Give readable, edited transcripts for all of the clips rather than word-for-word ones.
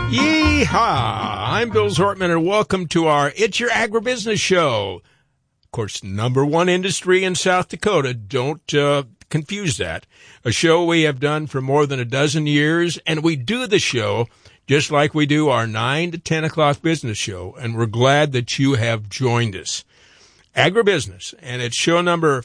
Yeehaw! I'm Bill Zortman, and welcome to our It's Your Agribusiness Show. Of course, number one industry in South Dakota. Don't confuse that. A show we have done for more than a dozen years, and we do the show just like we do our 9 to 10 o'clock business show, and we're glad that you have joined us. Agribusiness, and it's show number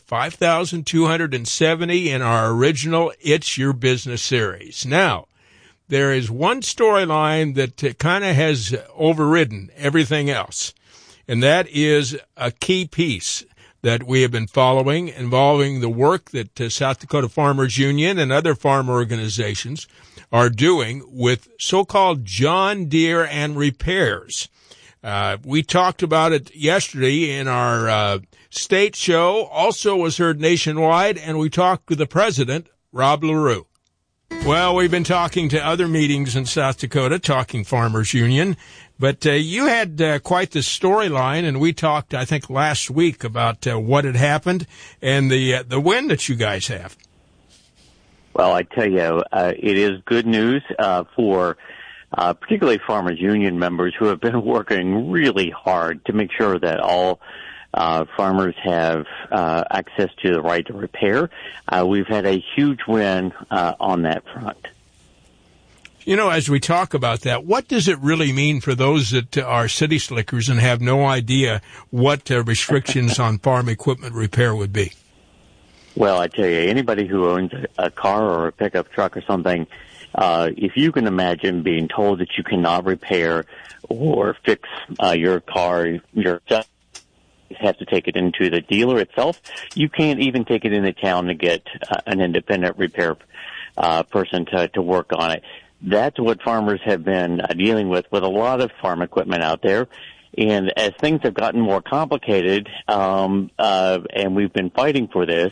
5,270 in our original It's Your Business series. Now, there is one storyline that kind of has overridden everything else, and that is a key piece that we have been following involving the work that South Dakota Farmers Union and other farm organizations are doing with so-called John Deere and repairs. We talked about it yesterday in our state show, also was heard nationwide, and we talked with the president, Rob LaRue. Well, we've been talking to other meetings in South Dakota, talking Farmers Union, but you had quite the storyline, and we talked, I think, last week about what had happened and the win that you guys have. Well, I tell you, it is good news for particularly Farmers Union members who have been working really hard to make sure that all farmers have access to the right to repair. We've had a huge win on that front. You know, as we talk about that, what does it really mean for those that are city slickers and have no idea what restrictions on farm equipment repair would be? Well, I tell you, anybody who owns a car or a pickup truck or something, if you can imagine being told that you cannot repair or fix your car yourself, you have to take it into the dealer itself. You can't even take it into town to get an independent repair person to work on it. That's what farmers have been dealing with a lot of farm equipment out there. And as things have gotten more complicated, and we've been fighting for this,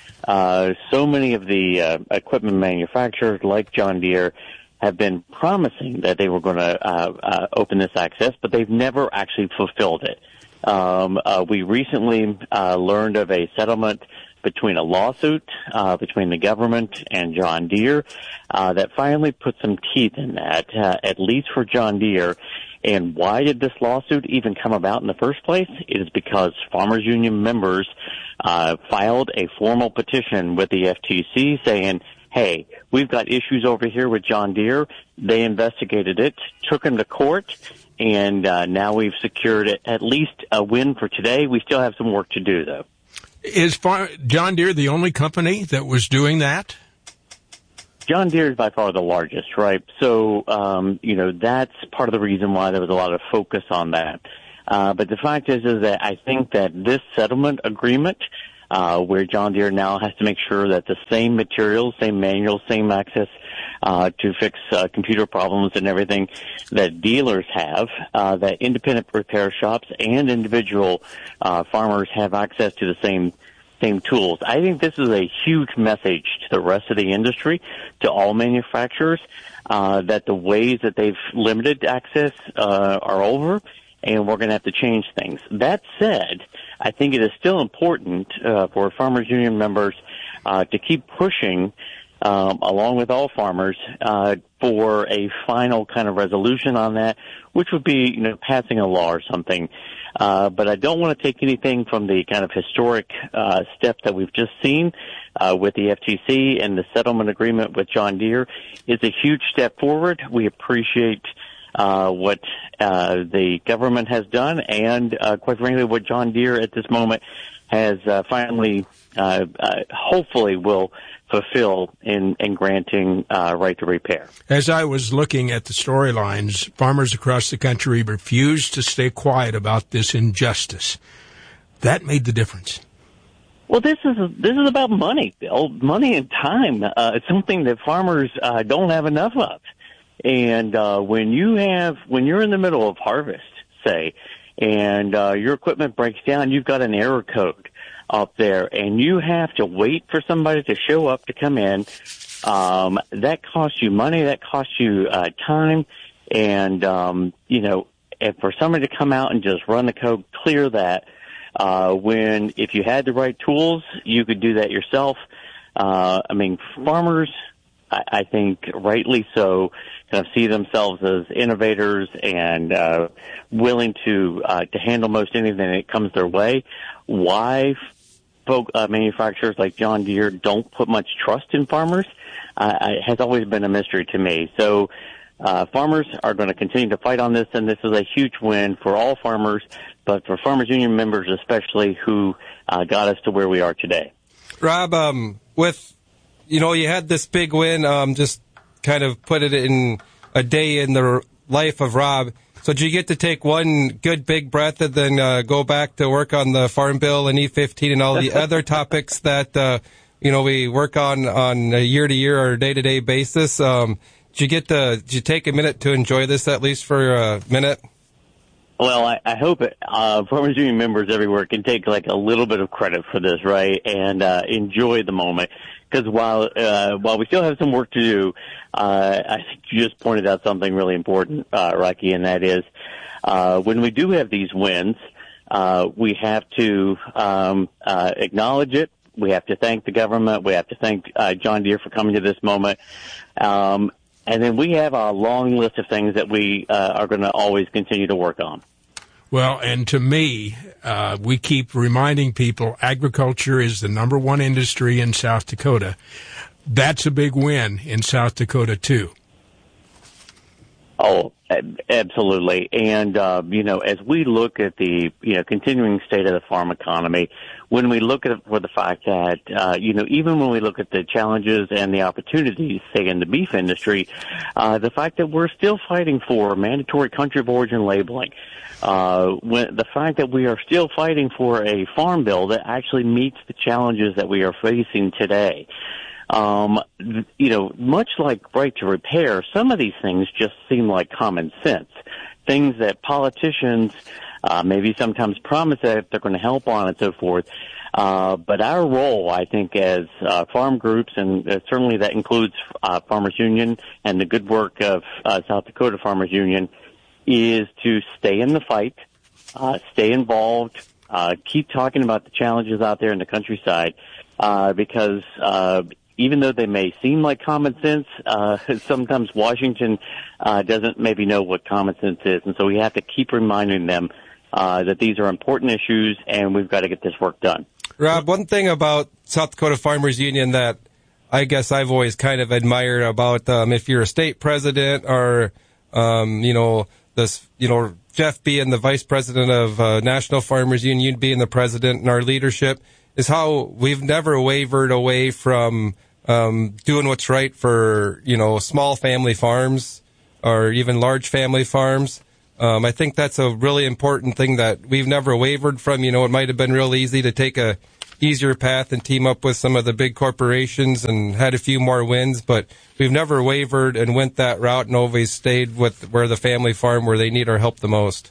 so many of the equipment manufacturers like John Deere have been promising that they were going to open this access, but they've never actually fulfilled it. We recently learned of a settlement between a lawsuit between the government and John Deere that finally put some teeth in that, at least for John Deere. And why did this lawsuit even come about in the first place? It is because Farmers Union members filed a formal petition with the FTC saying, hey, we've got issues over here with John Deere. They investigated it, took him to court, and now we've secured at least a win for today. We still have some work to do, though. Is John Deere the only company that was doing that? John Deere is by far the largest, right? So, that's part of the reason why there was a lot of focus on that. But the fact is that I think that this settlement agreement, where John Deere now has to make sure that the same materials, same manuals, same access to fix computer problems and everything that dealers have, that independent repair shops and individual farmers have access to the same tools. I think this is a huge message to the rest of the industry, to all manufacturers, that the ways that they've limited access are over, and we're going to have to change things. That said, I think it is still important for Farmers Union members to keep pushing along with all farmers for a final kind of resolution on that, which would be, passing a law or something. But I don't want to take anything from the kind of historic step that we've just seen with the FTC and the settlement agreement with John Deere. It's a huge step forward. We appreciate what the government has done and, quite frankly, what John Deere at this moment has finally, hopefully will fulfill in granting right to repair. As I was looking at the storylines, farmers across the country refused to stay quiet about this injustice. That made the difference. Well, this is about money, Bill. Money and time. It's something that farmers don't have enough of. And when you're in the middle of harvest, say, and your equipment breaks down, you've got an error code up there, and you have to wait for somebody to show up to come in. That costs you money, that costs you time, and and for somebody to come out and just run the code, clear that, when if you had the right tools, you could do that yourself. Farmers I think rightly so, kind of see themselves as innovators and willing to handle most anything that comes their way. Why manufacturers like John Deere don't put much trust in farmers has always been a mystery to me. So farmers are going to continue to fight on this, and this is a huge win for all farmers, but for Farmers Union members especially, who got us to where we are today. Rob, you had this big win, just kind of put it in a day in the life of Rob. So did you get to take one good big breath and then go back to work on the Farm Bill and E15 and all the other topics that, we work on a year-to-year or day-to-day basis? Did you take a minute to enjoy this at least for a minute? Well, I hope Farmers Union members everywhere can take like a little bit of credit for this, right, and enjoy the moment. Because while we still have some work to do, I think you just pointed out something really important, Rocky, and that is when we do have these wins, we have to acknowledge it. We have to thank the government. We have to thank John Deere for coming to this moment. And then we have a long list of things that we are going to always continue to work on. Well, and to me, we keep reminding people agriculture is the number one industry in South Dakota. That's a big win in South Dakota, too. Oh, absolutely. And, as we look at the, continuing state of the farm economy, when we look at it for the fact that, even when we look at the challenges and the opportunities, say, in the beef industry, the fact that we're still fighting for mandatory country of origin labeling, the fact that we are still fighting for a farm bill that actually meets the challenges that we are facing today. Much like right to repair, some of these things just seem like common sense. Things that politicians maybe sometimes promise that they're going to help on and so forth. But our role, I think, as farm groups, and certainly that includes Farmers Union and the good work of South Dakota Farmers Union, is to stay in the fight, stay involved, keep talking about the challenges out there in the countryside, because even though they may seem like common sense, sometimes Washington doesn't maybe know what common sense is. And so we have to keep reminding them that these are important issues and we've got to get this work done. Rob, one thing about South Dakota Farmers Union that I guess I've always kind of admired about if you're a state president or, Jeff being the vice president of National Farmers Union, being the president, and our leadership, is how we've never wavered away from doing what's right for, small family farms or even large family farms. I think that's a really important thing that we've never wavered from. It might have been real easy to take a easier path and team up with some of the big corporations and had a few more wins, but we've never wavered and went that route and always stayed with where the family farm, where they need our help the most.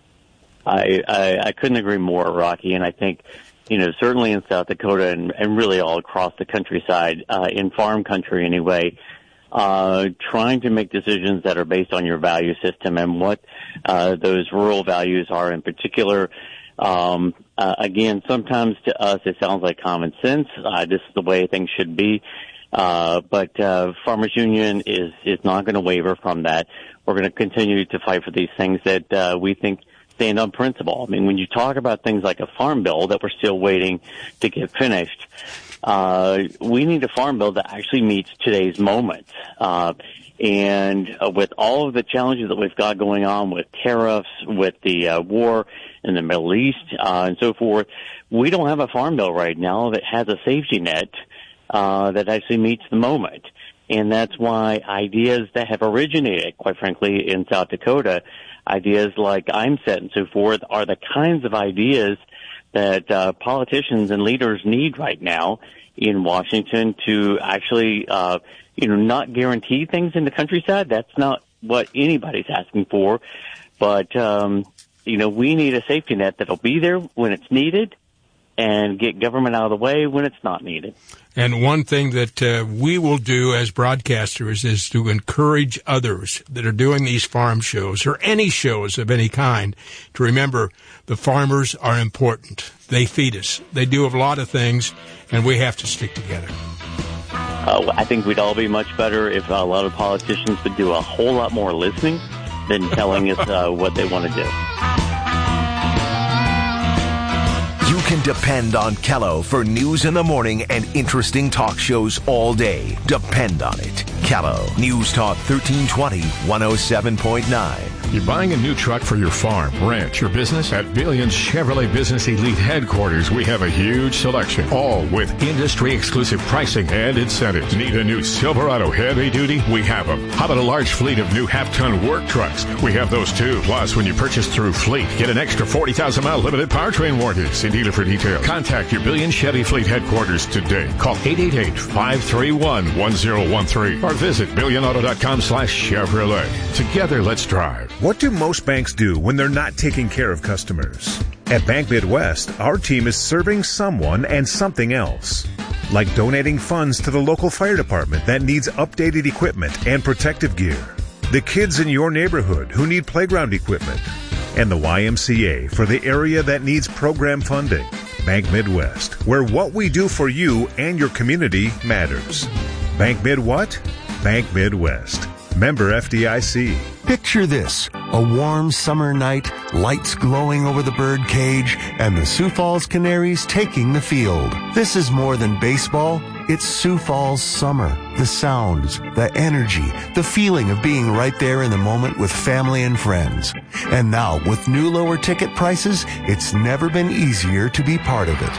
I couldn't agree more, Rocky, and I think certainly in South Dakota and really all across the countryside, in farm country anyway, trying to make decisions that are based on your value system and what those rural values are in particular. Again, sometimes to us it sounds like common sense. This is the way things should be. But Farmers Union is not going to waver from that. We're going to continue to fight for these things that we think stand on principle. I mean, when you talk about things like a farm bill that we're still waiting to get finished, we need a farm bill that actually meets today's moment. And with all of the challenges that we've got going on with tariffs, with the war in the Middle East, and so forth, we don't have a farm bill right now that has a safety net that actually meets the moment. And that's why ideas that have originated, quite frankly, in South Dakota, ideas like IMSET and so forth, are the kinds of ideas that politicians and leaders need right now in Washington to actually, not guarantee things in the countryside. That's not what anybody's asking for. But, we need a safety net that'll be there when it's needed and get government out of the way when it's not needed. And one thing that we will do as broadcasters is to encourage others that are doing these farm shows or any shows of any kind to remember the farmers are important. They feed us. They do a lot of things, and we have to stick together. I think we'd all be much better if a lot of politicians would do a whole lot more listening than telling us what they want to do. You can depend on Kello for news in the morning and interesting talk shows all day. Depend on it. Kello, News Talk 1320, 107.9. You're buying a new truck for your farm, ranch, or business? At Billions Chevrolet Business Elite Headquarters, we have a huge selection, all with industry-exclusive pricing and incentives. Need a new Silverado heavy duty? We have them. How about a large fleet of new half-ton work trucks? We have those too. Plus, when you purchase through Fleet, get an extra 40,000-mile limited powertrain warranty. See dealer for details. Contact your Billions Chevy Fleet Headquarters today. Call 888-531-1013 or visit billionauto.com/Chevrolet. Together, let's drive. What do most banks do when they're not taking care of customers? At Bank Midwest, our team is serving someone and something else. Like donating funds to the local fire department that needs updated equipment and protective gear. The kids in your neighborhood who need playground equipment. And the YMCA for the area that needs program funding. Bank Midwest, where what we do for you and your community matters. Bank Mid what? Bank Midwest. Member FDIC. Picture this, a warm summer night, lights glowing over the bird cage, and the Sioux Falls Canaries taking the field. This is more than baseball. It's Sioux Falls summer. The sounds, the energy, the feeling of being right there in the moment with family and friends. And now, with new lower ticket prices, it's never been easier to be part of it.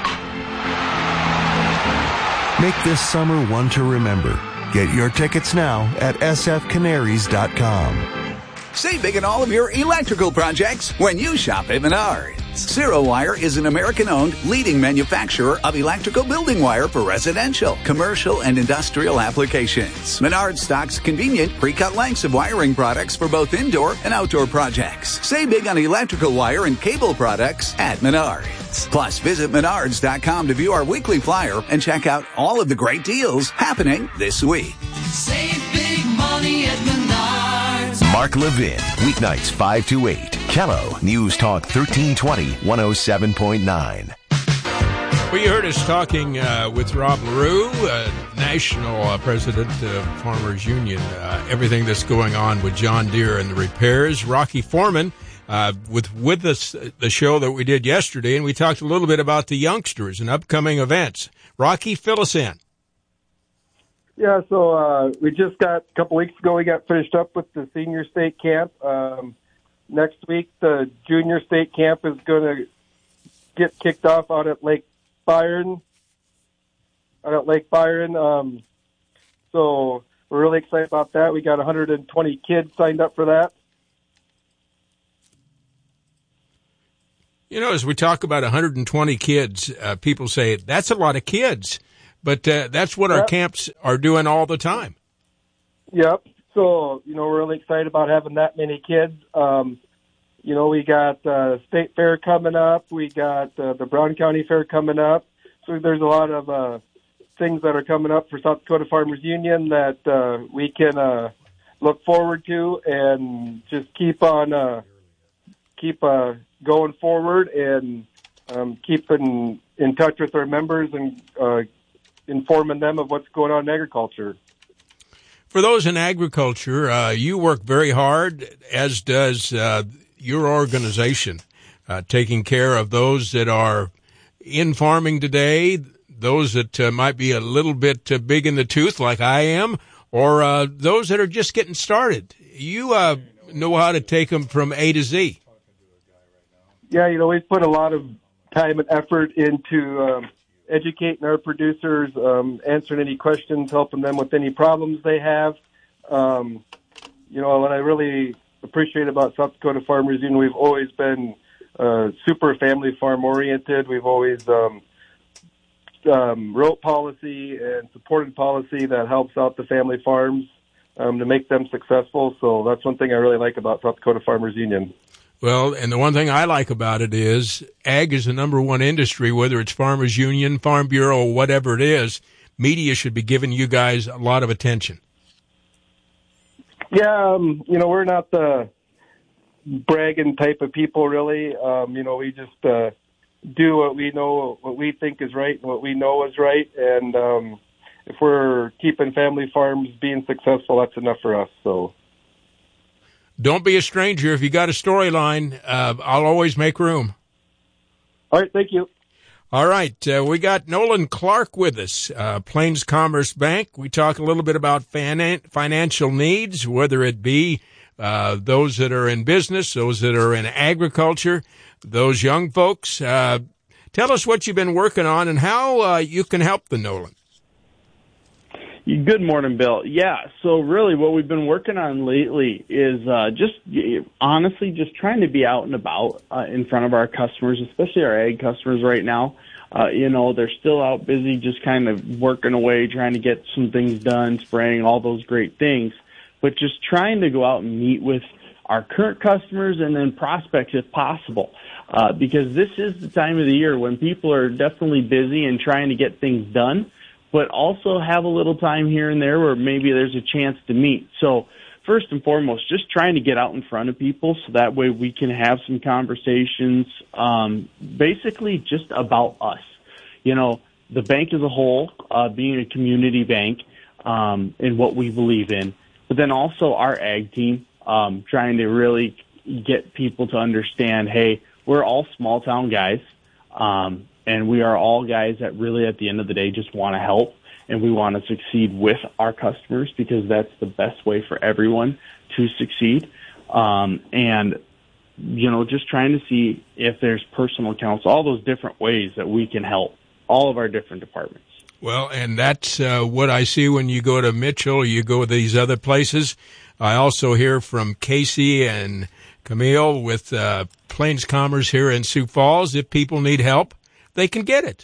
Make this summer one to remember. Get your tickets now at sfcanaries.com. Save big on all of your electrical projects when you shop at Menards. Zero Wire is an American-owned leading manufacturer of electrical building wire for residential, commercial, and industrial applications. Menards stocks convenient pre-cut lengths of wiring products for both indoor and outdoor projects. Save big on electrical wire and cable products at Menards. Plus, visit Menards.com to view our weekly flyer and check out all of the great deals happening this week. Save big money at Menards. Mark Levin, weeknights 5 to 8. Kello, News Talk 1320, 107.9. Well, you heard us talking with Rob LaRue, National President of Farmers Union, everything that's going on with John Deere and the repairs. Rocky Foreman with us, the show that we did yesterday, and we talked a little bit about the youngsters and upcoming events. Rocky, fill us in. Yeah, so we just got, a couple weeks ago, we got finished up with the senior state camp. Next week, the junior state camp is going to get kicked off out at Lake Byron. So we're really excited about that. We got 120 kids signed up for that. You know, as we talk about 120 kids, people say, that's a lot of kids. But that's what our camps are doing all the time. Yep. So, we're really excited about having that many kids. We got State Fair coming up. We got the Brown County Fair coming up. So there's a lot of things that are coming up for South Dakota Farmers Union that we can look forward to and just keep going forward and keeping in touch with our members and informing them of what's going on in agriculture. For those in agriculture, you work very hard, as does your organization, taking care of those that are in farming today, those that might be a little bit big in the tooth like I am, or those that are just getting started. You know how to take them from A to Z. Yeah, we've put a lot of time and effort into educating our producers, answering any questions, helping them with any problems they have. What I really appreciate about South Dakota Farmers Union, we've always been super family farm oriented. We've always wrote policy and supported policy that helps out the family farms to make them successful. So that's one thing I really like about South Dakota Farmers Union. Well, and the one thing I like about it is ag is the number one industry, whether it's Farmers Union, Farm Bureau, whatever it is. Media should be giving you guys a lot of attention. Yeah, we're not the bragging type of people, really. We just do what we know, what we think is right, and what we know is right. And if we're keeping family farms being successful, that's enough for us. So don't be a stranger. If you got a storyline, I'll always make room. All right, thank you. All right, we got Nolan Clark with us, Plains Commerce Bank. We talk a little bit about financial needs, whether it be those that are in business, those that are in agriculture, those young folks. Tell us what you've been working on and how you can help the Nolan. Good morning, Bill. Yeah, so really what we've been working on lately is honestly just trying to be out and about in front of our customers, especially our ag customers right now. They're still out busy just kind of working away, trying to get some things done, spraying, all those great things. But just trying to go out and meet with our current customers and then prospects if possible. Because this is the time of the year when people are definitely busy and trying to get things done, but also have a little time here and there where maybe there's a chance to meet. So first and foremost, just trying to get out in front of people so that way we can have some conversations, basically just about us. The bank as a whole, being a community bank, and what we believe in, but then also our ag team, trying to really get people to understand, hey, we're all small town guys, and we are all guys that really, at the end of the day, just want to help, and we want to succeed with our customers because that's the best way for everyone to succeed. Just trying to see if there's personal accounts, all those different ways that we can help all of our different departments. Well, and that's what I see when you go to Mitchell, you go to these other places. I also hear from Casey and Camille with Plains Commerce here in Sioux Falls. If people need help, they can get it.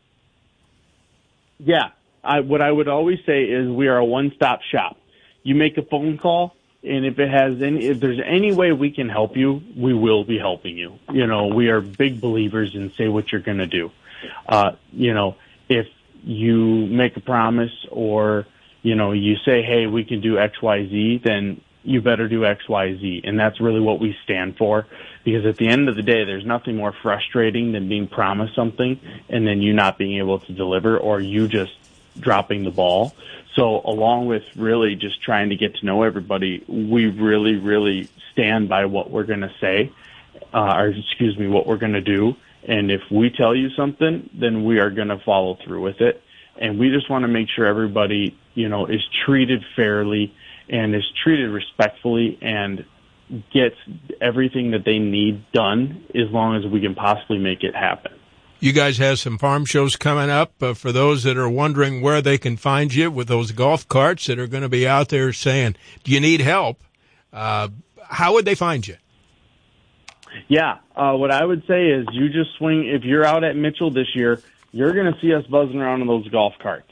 Yeah. What I would always say is we are a one-stop shop. You make a phone call, and if there's any way we can help you, we will be helping you. We are big believers in say what you're going to do. If you make a promise or, you say, hey, we can do X, Y, Z, then you better do X, Y, Z. And that's really what we stand for. Because at the end of the day, there's nothing more frustrating than being promised something and then you not being able to deliver or you just dropping the ball. So along with really just trying to get to know everybody, we really, really stand by what we're going to say, what we're going to do. And if we tell you something, then we are going to follow through with it. And we just want to make sure everybody, is treated fairly and is treated respectfully and gets everything that they need done as long as we can possibly make it happen. You guys have some farm shows coming up. For those that are wondering where they can find you with those golf carts that are going to be out there saying, do you need help? How would they find you? Yeah, what I would say is you just swing. If you're out at Mitchell this year, you're going to see us buzzing around in those golf carts.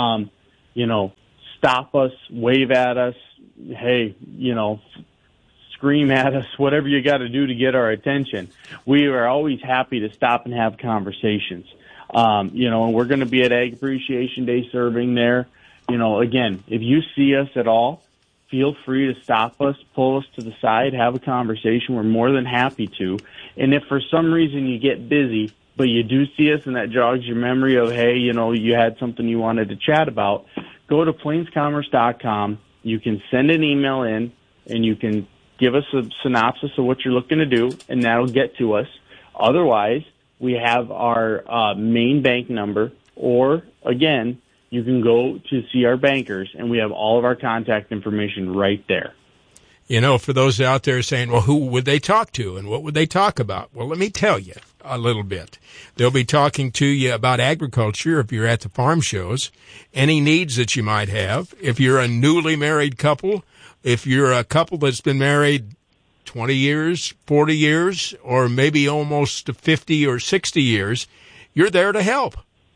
Stop us, wave at us, hey, scream at us, whatever you got to do to get our attention. We are always happy to stop and have conversations. And we're going to be at Ag Appreciation Day serving there. Again, if you see us at all, feel free to stop us, pull us to the side, have a conversation. We're more than happy to. And if for some reason you get busy, but you do see us and that jogs your memory of, hey, you had something you wanted to chat about, go to plainscommerce.com. You can send an email in, and you can give us a synopsis of what you're looking to do, and that'll get to us. Otherwise, we have our main bank number, or, again, you can go to see our bankers, and we have all of our contact information right there. For those out there saying, well, who would they talk to and what would they talk about? Well, let me tell you a little bit. They'll be talking to you about agriculture if you're at the farm shows, any needs that you might have. If you're a newly married couple, if you're a couple that's been married 20 years, 40 years, or maybe almost 50 or 60 years, you're there to help.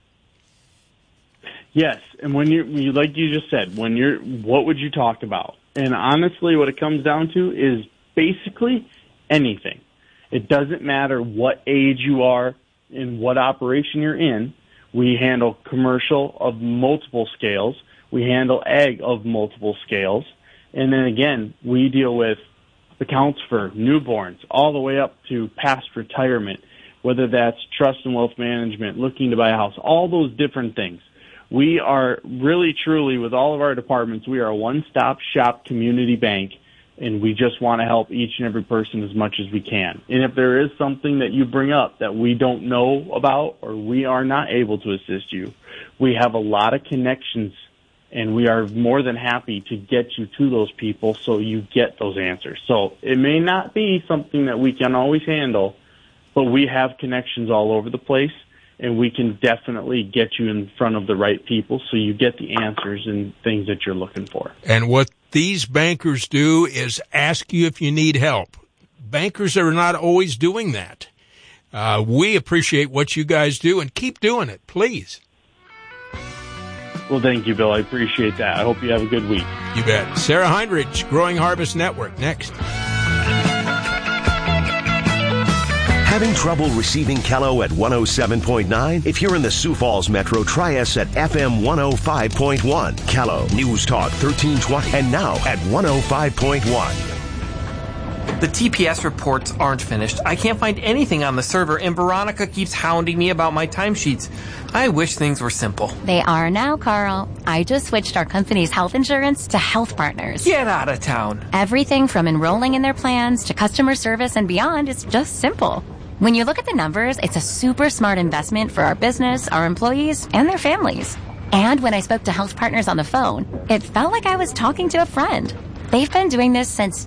Yes, and when you like you just said, what would you talk about? And honestly, what it comes down to is basically anything. It doesn't matter what age you are and what operation you're in. We handle commercial of multiple scales. We handle ag of multiple scales. And then again, we deal with accounts for newborns all the way up to past retirement, whether that's trust and wealth management, looking to buy a house, all those different things. We are really, truly, with all of our departments, we are a one-stop shop community bank, and we just want to help each and every person as much as we can. And if there is something that you bring up that we don't know about or we are not able to assist you, we have a lot of connections, and we are more than happy to get you to those people so you get those answers. So it may not be something that we can always handle, but we have connections all over the place, and we can definitely get you in front of the right people so you get the answers and things that you're looking for. And what these bankers do is ask you if you need help. Bankers are not always doing that. We appreciate what you guys do, and keep doing it, please. Well, thank you, Bill. I appreciate that. I hope you have a good week. You bet. Sarah Heinrich, Growing Harvest Network, next. Having trouble receiving Kello at 107.9? If you're in the Sioux Falls Metro, try us at FM 105.1. Kello, News Talk 1320, and now at 105.1. The TPS reports aren't finished. I can't find anything on the server, and Veronica keeps hounding me about my timesheets. I wish things were simple. They are now, Carl. I just switched our company's health insurance to Health Partners. Get out of town. Everything from enrolling in their plans to customer service and beyond is just simple. When you look at the numbers, it's a super smart investment for our business, our employees, and their families. And when I spoke to Health Partners on the phone, it felt like I was talking to a friend. They've been doing this since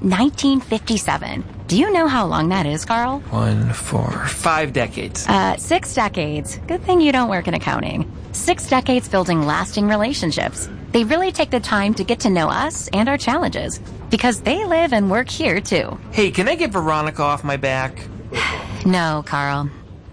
1957. Do you know how long that is, Carl? 1, 4, 5 decades. 6 decades. Good thing you don't work in accounting. 6 decades building lasting relationships. They really take the time to get to know us and our challenges because they live and work here, too. Hey, can I get Veronica off my back? No, Carl.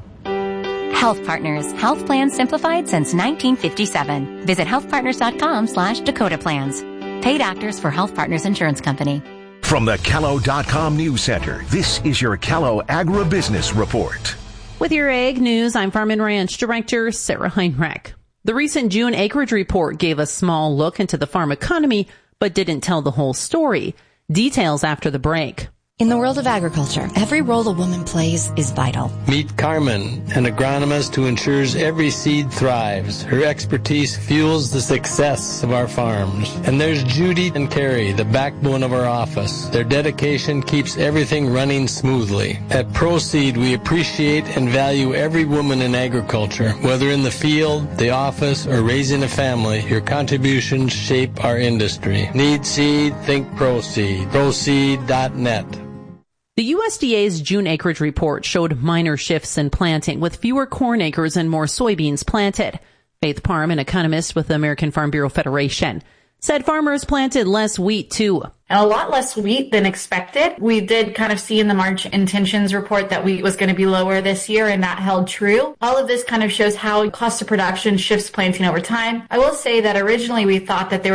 Health Partners. Health plans simplified since 1957. Visit healthpartners.com/Dakota Plans. Paid actors for Health Partners Insurance Company. From the Kello.com News Center, this is your Kello Agribusiness Report. With your Ag News, I'm Farm and Ranch Director Sarah Heinrich. The recent June acreage report gave a small look into the farm economy, but didn't tell the whole story. Details after the break. In the world of agriculture, every role a woman plays is vital. Meet Carmen, an agronomist who ensures every seed thrives. Her expertise fuels the success of our farms. And there's Judy and Carrie, the backbone of our office. Their dedication keeps everything running smoothly. At ProSeed, we appreciate and value every woman in agriculture. Whether in the field, the office, or raising a family, your contributions shape our industry. Need seed? Think ProSeed. ProSeed.net. The USDA's June acreage report showed minor shifts in planting, with fewer corn acres and more soybeans planted. Faith Parham, an economist with the American Farm Bureau Federation, said farmers planted less wheat, too. And a lot less wheat than expected. We did kind of see in the March intentions report that wheat was going to be lower this year, and that held true. All of this kind of shows how cost of production shifts planting over time. I will say that originally we thought that there